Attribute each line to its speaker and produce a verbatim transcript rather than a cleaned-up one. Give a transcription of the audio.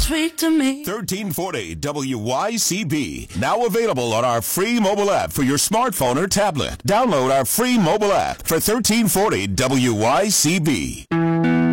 Speaker 1: sweet to me.
Speaker 2: thirteen forty W Y C B. Now available on our free mobile app for your smartphone or tablet. Download our free mobile app for thirteen forty W Y C B.